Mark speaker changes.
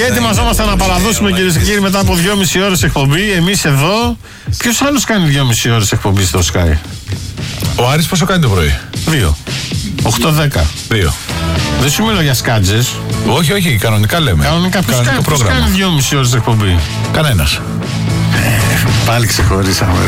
Speaker 1: ετοιμαζόμαστε να παραδώσουμε, κυρίες και κύριοι, μετά από 2,5 ώρες εκπομπή. Εμείς εδώ. Ποιος άλλος κάνει 2,5 ώρες εκπομπή στο Sky?
Speaker 2: Ο Άρης πόσο κάνει το πρωί?
Speaker 1: 2. 8-10.
Speaker 2: 2.
Speaker 1: Δεν σου μιλάω για σκάτζες.
Speaker 2: Όχι, όχι, κανονικά λέμε.
Speaker 1: Κανονικά. Ποιος κάνει 2,5 ώρες εκπομπή?
Speaker 2: Κανένας.
Speaker 1: Πάλι ξεχωρίσαμε.